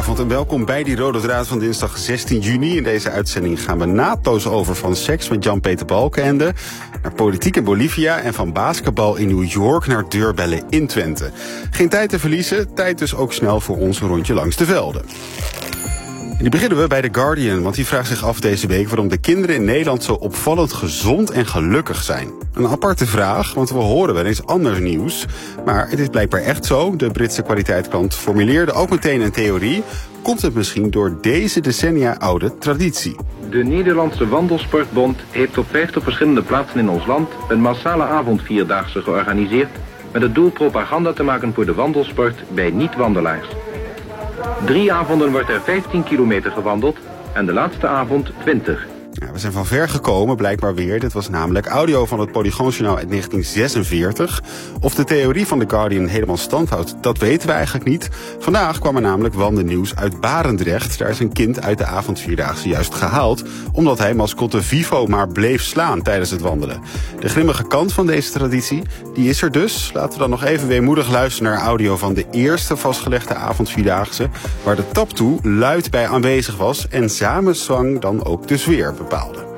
Goedenavond en welkom bij die Rode Draad van dinsdag 16 juni. In deze uitzending gaan we naadloos over van seks met Jan-Peter Balkenende naar politiek in Bolivia en van basketbal in New York naar deurbellen in Twente. Geen tijd te verliezen, tijd dus ook snel voor ons rondje langs de velden. En die beginnen we bij The Guardian, want die vraagt zich af deze week waarom de kinderen in Nederland zo opvallend gezond en gelukkig zijn. Een aparte vraag, want we horen wel eens anders nieuws. Maar het is blijkbaar echt zo. De Britse kwaliteitskrant formuleerde ook meteen een theorie. Komt het misschien door deze decennia oude traditie? De Nederlandse Wandelsportbond heeft op 50 verschillende plaatsen in ons land een massale avondvierdaagse georganiseerd met het doel propaganda te maken voor de wandelsport bij niet-wandelaars. 3 avonden wordt er 15 kilometer gewandeld en de laatste avond 20. Ja, we zijn van ver gekomen, blijkbaar weer. Dit was namelijk audio van het Polygoonjournaal uit 1946. Of de theorie van The Guardian helemaal stand houdt, dat weten we eigenlijk niet. Vandaag kwam er namelijk wandelnieuws uit Barendrecht. Daar is een kind uit de avondvierdaagse juist gehaald, omdat hij mascotte Vivo maar bleef slaan tijdens het wandelen. De grimmige kant van deze traditie, die is er dus. Laten we dan nog even weemoedig luisteren naar audio van de eerste vastgelegde avondvierdaagse, waar de taptoe luid bij aanwezig was en samen zang dan ook de sfeer bepaalde.